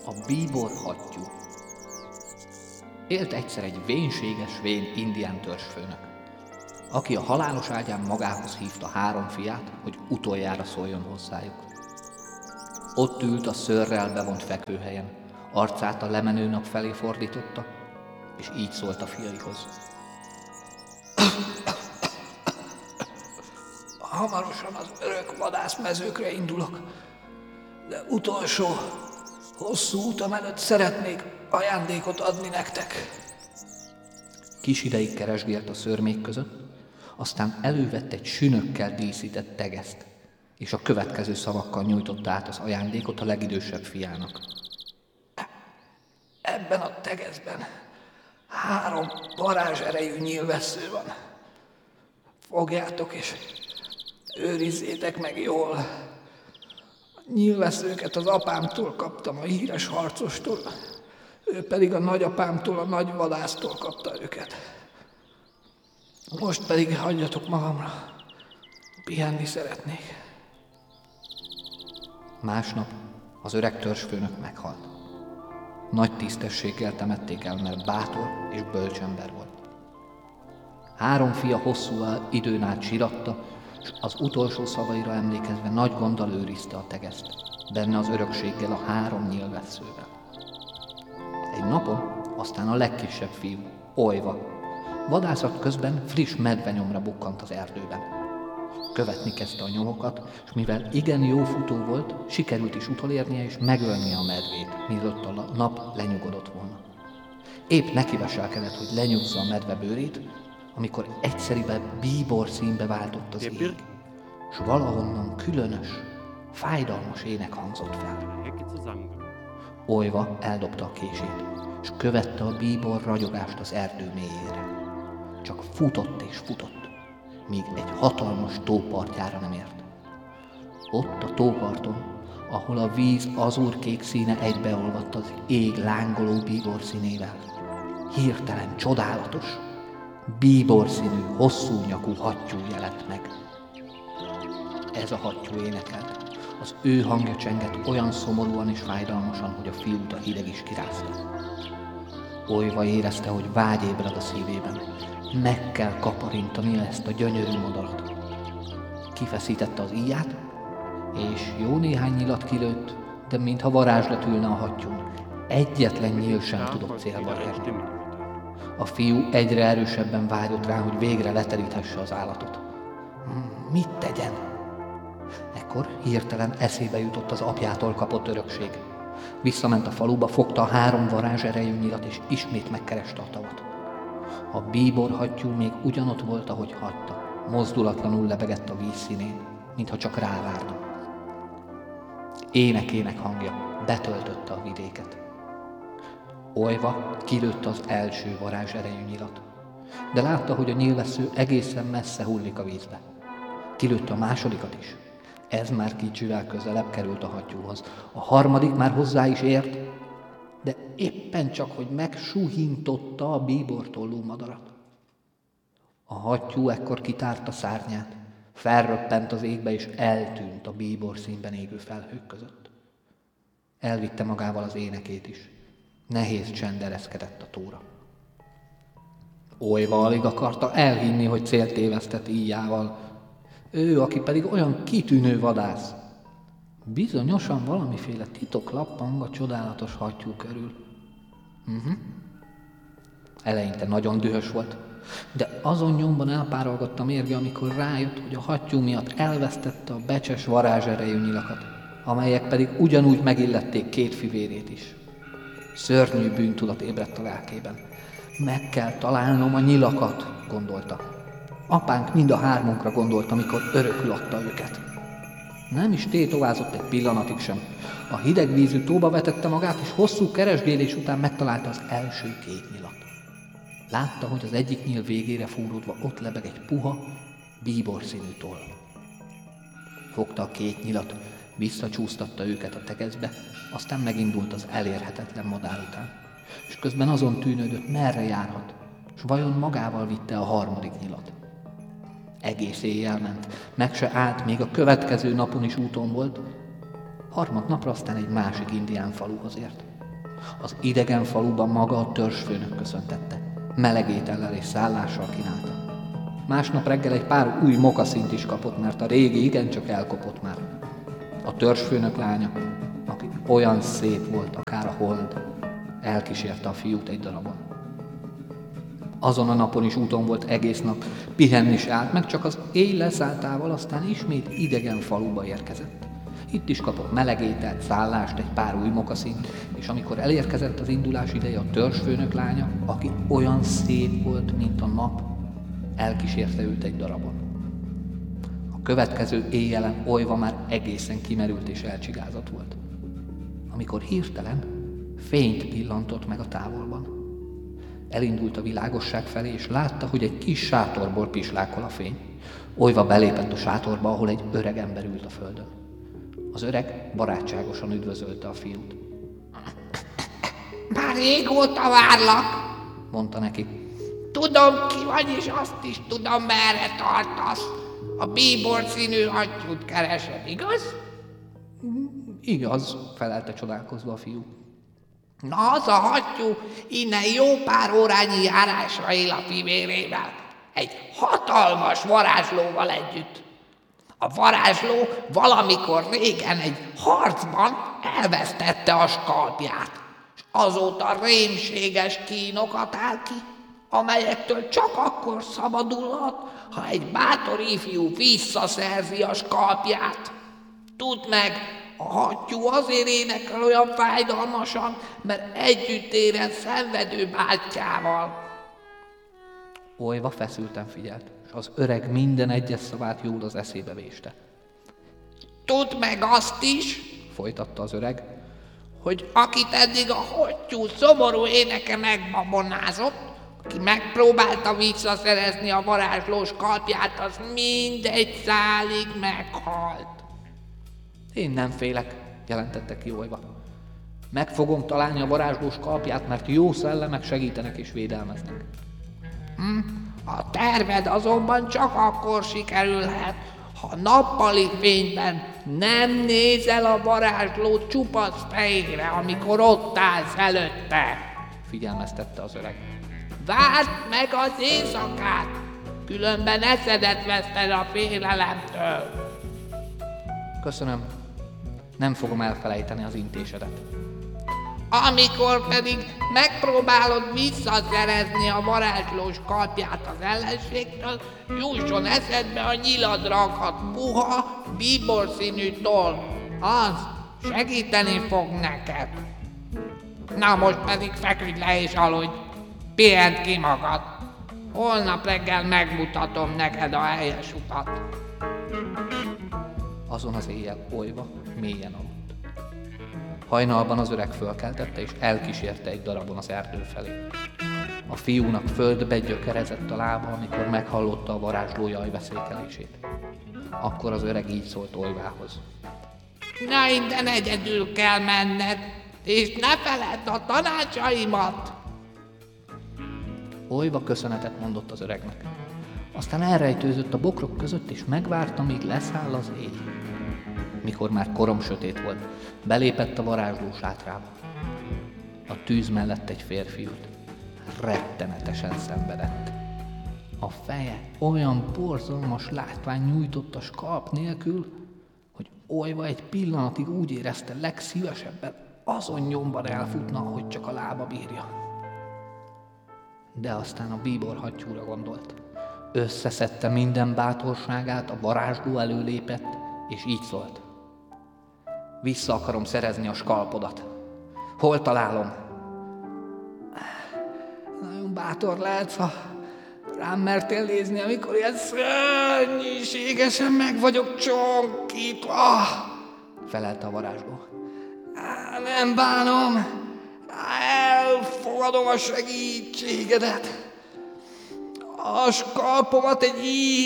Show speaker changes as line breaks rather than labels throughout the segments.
A bíbor hattyú. Élt egyszer egy vénséges vén indián törzsfőnök, aki a halálos ágyán magához hívta 3 fiát, hogy utoljára szóljon hozzájuk. Ott ült a szőrrel bevont fekvőhelyen, arcát a lemenő nap felé fordította, és így szólt a fiaihoz. Hamarosan az örök vadászmezőkre indulok, de utolsó, hosszú utam előtt szeretnék ajándékot adni nektek. Kis ideig keresgélt a szőrmék között, aztán elővett egy sünökkel díszített tegeszt, és a következő szavakkal nyújtotta át az ajándékot a legidősebb fiának. Ebben a tegezben 3 varázserejű nyílvessző van. Fogjátok és őrizzétek meg jól. A nyílvesszőket az apámtól kaptam, a híres harcostól, ő pedig a nagyapámtól, a nagy vadásztól kapta őket. Most pedig hagyjatok magamra, pihenni szeretnék. Másnap az öreg törzsfőnök meghalt. Nagy tisztességgel temették el, mert bátor és bölcs ember volt. 3 fia hosszú időn át síratta, és az utolsó szavaira emlékezve nagy gonddal őrizte a tegeszt, benne az örökséggel a 3 nyílvesszővel. Egy napon aztán a legkisebb fiú, Olyva, vadászat közben friss medvenyomra bukkant az erdőben. Követni kezdte a nyomokat, és mivel igen jó futó volt, sikerült is utolérnie és megölnie a medvét, mielőtt a nap lenyugodott volna. Épp nekiveselkedett, hogy lenyugzza a medve bőrét, amikor egyszeriben bíbor színbe váltott az ég, s valahonnan különös, fájdalmas ének hangzott fel. Olyva eldobta a kését, és követte a bíbor ragyogást az erdő mélyére. Csak futott és futott, míg egy hatalmas tópartjára nem ért. Ott a tóparton, ahol a víz azurkék színe egybeolvadt az ég lángoló bíbor színével, hirtelen csodálatos, bíborszínű, hosszú nyakú hattyú jelent meg. Ez a hattyú énekelt. Az ő hangja csengett olyan szomorúan és fájdalmasan, hogy a fiút a hideg is kirázta. Olyva érezte, hogy vágy ébred a szívében. Meg kell kaparintania ezt a gyönyörű madarat. Kifeszítette az íját, és jó néhány nyilat kilőtt, de mintha varázslat ülne a hattyún. Egyetlen nyíl sem tudott célba érni. A fiú egyre erősebben vágyott rá, hogy végre leteríthesse az állatot. Mit tegyen? Ekkor hirtelen eszébe jutott az apjától kapott örökség. Visszament a faluba, fogta a 3 varázserejű nyilat, és ismét megkereste a tavat. A bíbor hattyú még ugyanott volt, ahogy hagyta. Mozdulatlanul lebegett a víz színén, mintha csak rávárna. Ének hangja betöltötte a vidéket. Olyva kilőtte az első varázserejű nyilat, de látta, hogy a nyílvessző egészen messze hullik a vízbe. Kilőtte a másodikat is. Ez már kicsivel közelebb került a hattyúhoz. A 3. már hozzá is ért, de éppen csak, hogy megsuhintotta a bíbortollú madarat. A hattyú ekkor kitárta szárnyát, felröppent az égbe és eltűnt a bíbor színben égő felhők között. Elvitte magával az énekét is. Nehéz csend ereszkedett a tóra. Olyva alig akarta elhinni, hogy célt tévesztett íjával. Ő, aki pedig olyan kitűnő vadász. Bizonyosan valamiféle titok lappang a csodálatos hattyú körül. Eleinte nagyon dühös volt, de azon nyomban elpárolgott a mérge, amikor rájött, hogy a hattyú miatt elvesztette a becses varázserejű nyilakat, amelyek pedig ugyanúgy megillették 2 fivérét is. Szörnyű bűntudat ébredt a lelkében. Meg kell találnom a nyilakat, gondolta. Apánk mind a 3-unkra gondolt, amikor örökül adta őket. Nem is tétovázott egy pillanatig sem. A hideg vízű tóba vetette magát, és hosszú keresgélés után megtalálta az első 2 nyilat. Látta, hogy az egyik nyíl végére fúródva ott lebeg egy puha, bíborszínű toll. Fogta a 2 nyilat, visszacsúsztatta őket a tegezbe, aztán megindult az elérhetetlen madár után, és közben azon tűnődött, merre járhat, s vajon magával vitte a 3. nyilat. Egész éjjel ment, meg se állt, még a következő napon is úton volt. 3. napra aztán egy másik indián faluhoz ért. Az idegen faluban maga a törzsfőnök köszöntette. Meleg étellel és szállással kínálta. Másnap reggel egy pár új mokaszint is kapott, mert a régi igencsak elkopott már. A törzsfőnök lánya, aki olyan szép volt, akár a hold, elkísérte a fiút egy darabon. Azon a napon is úton volt egész nap, pihenni se állt, meg csak az éj leszálltával aztán ismét idegen faluba érkezett. Itt is kapott meleg ételt, szállást, egy pár új mokaszint, és amikor elérkezett az indulás ideje, a törzsfőnök lánya, aki olyan szép volt, mint a nap, elkísérte őt egy darabon. A következő éjjelen Olyva már egészen kimerült és elcsigázott volt. Amikor hirtelen fényt pillantott meg a távolban. Elindult a világosság felé, és látta, hogy egy kis sátorból pislákol a fény. Olyva belépett a sátorba, ahol egy öreg ember ült a földön. Az öreg barátságosan üdvözölte a fiút.
Már régóta várlak,
mondta neki.
Tudom ki vagy, és azt is tudom, merre tartasz. A bíbor színű hattyút keresed, igaz?
Igaz, felelte csodálkozva a fiú.
Na, az a hattyú innen jó pár órányi járásra él a fivérével. Egy hatalmas varázslóval együtt. A varázsló valamikor régen egy harcban elvesztette a skalpját, és azóta rémséges kínokat áll ki, amelyektől csak akkor szabadulhat, ha egy bátor ifjú visszaszerzi a skalpját. Tudd meg, a hattyú azért énekel olyan fájdalmasan, mert együtt érez szenvedő bátyjával.
Olyva feszülten figyelt, és az öreg minden egyes szavát jól az eszébe véste.
Tudd meg azt is,
folytatta az öreg,
hogy akit eddig a hattyú szomorú éneke megbabonázott, aki megpróbálta visszaszerezni a varázslós kalpját, az mindegy szálig meghalt.
Én nem félek, jelentette ki Olyva. Meg fogom találni a varázslós kalpját, mert jó szellemek segítenek és védelmeznek.
A terved azonban csak akkor sikerülhet, ha nappali fényben nem nézel a varázsló csupasz fejére, amikor ott állsz előtte,
figyelmeztette az öreg.
Várd meg az éjszakát, különben eszedet veszted a félelemtől.
Köszönöm, nem fogom elfelejteni az intésedet.
Amikor pedig megpróbálod visszaszerezni a varázslós kalpját az ellenségtől, jusson eszedbe a nyiladra akadt puha, bíborszínű toll. Az segíteni fog neked. Na most pedig feküdj le és aludj. Pihent ki magad. Holnap reggel megmutatom neked a helyes utat.
Azon az éjjel Olyva mélyen aludt. Hajnalban az öreg fölkeltette, és elkísérte egy darabon az erdő felé. A fiúnak földbe gyökerezett a lába, amikor meghallotta a varázsló jajveszékelését. Akkor az öreg így szólt Olyvához.
Na, innen egyedül kell menned, és ne feledd a tanácsaimat!
Olyva köszönetet mondott az öregnek. Aztán elrejtőzött a bokrok között, és megvárta, míg leszáll az éj. Mikor már koromsötét volt, belépett a varázsló sátrába. A tűz mellett egy férfi ült. Rettenetesen szenvedett. A feje olyan borzalmas látvány nyújtott a skalp nélkül, hogy Olyva egy pillanatig úgy érezte, legszívesebben azon nyomban elfutna, hogy csak a lába bírja. De aztán a bíbor hattyúra gondolt. Összeszedte minden bátorságát, a varázsló előlépett, és így szólt. Vissza akarom szerezni a skalpodat. Hol találom? Nagyon bátor lehetsz, ha rám mertél nézni, amikor ilyen szörnyűségesen meg vagyok csonkítva, felelte a varázsló. Nem bánom, elfogadom a segítségedet. A skalpomat egy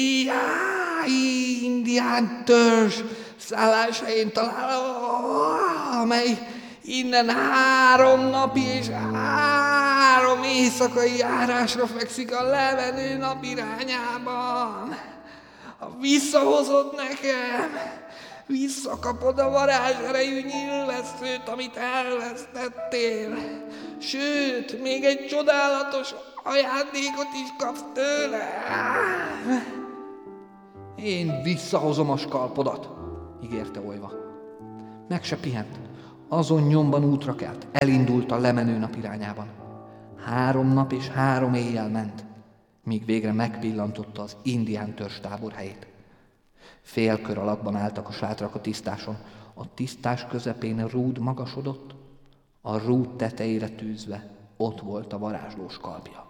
indián törzs szállásain találom, amely innen 3 napi és 3 éjszakai járásra fekszik a lemenő nap irányában. Ha visszahozod nekem
Visszakapod a varázserejű nyílvesszőt, amit elvesztettél. Sőt, még egy csodálatos ajándékot is kapsz tőle.
Én visszahozom a skalpodat, ígérte Olyva. Meg se pihent. Azon nyomban útra kelt, elindult a lemenő nap irányában. 3 nap és 3 éjjel ment, míg végre megpillantotta az indián törzstábor helyét. Félkör alakban álltak a sátrak a tisztáson. A tisztás közepén rúd magasodott, a rúd tetejére tűzve ott volt a varázsló skalpja.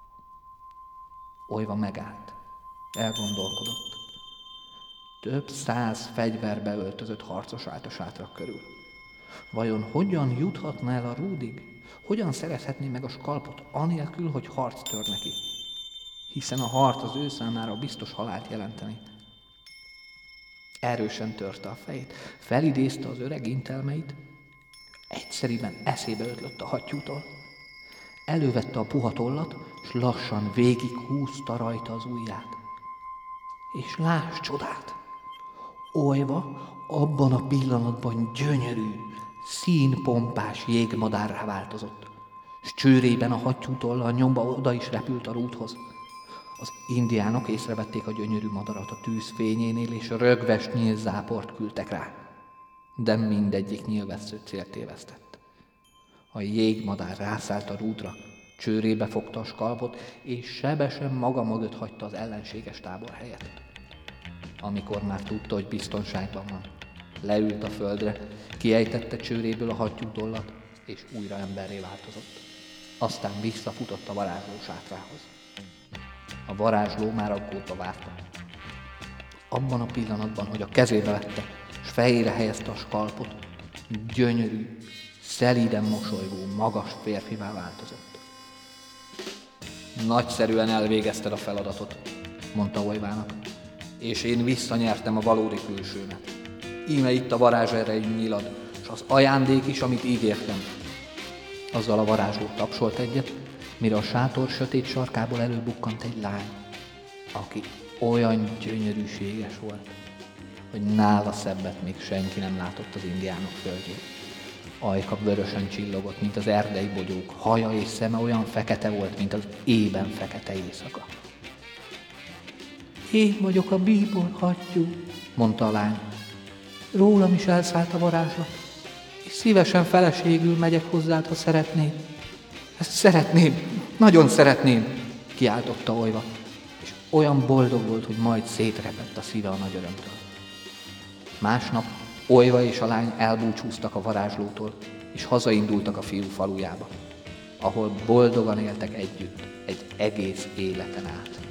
Olyva megállt, elgondolkodott. Több 100 fegyverbe öltözött harcos állt a sátrak körül. Vajon hogyan juthatna el a rúdig? Hogyan szerezhetné meg a skalpot, anélkül, hogy harc tör neki? Hiszen a harc az ő számára biztos halált jelenteni. Erősen törte a fejét, felidézte az öreg intelmeit, egyszeriben eszébe ötlött a hattyútól. Elővette a puha tollat, s lassan végighúzta rajta az ujját. És láss csodát! Olyva abban a pillanatban gyönyörű, színpompás jégmadárrá változott, s csőrében a hattyútollal nyomba oda is repült a rúdhoz. Az indiánok észrevették a gyönyörű madarat a tűz fényénél, és rögves nyílzáport küldtek rá. De mindegyik nyílvessző célt tévesztett. A jégmadár rászállt a rúdra, csőrébe fogta a skalpot, és sebesen maga mögött hagyta az ellenséges tábor helyet. Amikor már tudta, hogy biztonságban van, leült a földre, kiejtette csőréből a hattyútollat, és újra emberré változott. Aztán visszafutott a varázsló sátrához. A varázsló már aggódva várta. Abban a pillanatban, hogy a kezébe vette, s fejére helyezte a skalpot, gyönyörű, szelíden mosolygó, magas férfivá változott. Nagyszerűen elvégezted a feladatot, mondta Olyvának, és én visszanyertem a valódi külsőmet. Íme itt a varázserejű nyilad, s az ajándék is, amit ígértem. Azzal a varázsló tapsolt egyet, mire a sátor sötét sarkából előbukkant egy lány, aki olyan gyönyörűséges volt, hogy nála szebbet még senki nem látott az indiánok földjén. Ajka vörösen csillogott, mint az erdei bogyók, haja és szeme olyan fekete volt, mint az ében fekete éjszaka. Én vagyok a bíbor hattyú, mondta a lány. Rólam is elszállt a varázslat, és szívesen feleségül megyek hozzád, ha szeretnéd. Ezt szeretném, nagyon szeretném, kiáltotta Olyva, és olyan boldog volt, hogy majd szétrepett a szíve a nagy örömtől. Másnap Olyva és a lány elbúcsúztak a varázslótól, és hazaindultak a fiú falujába, ahol boldogan éltek együtt egy egész életen át.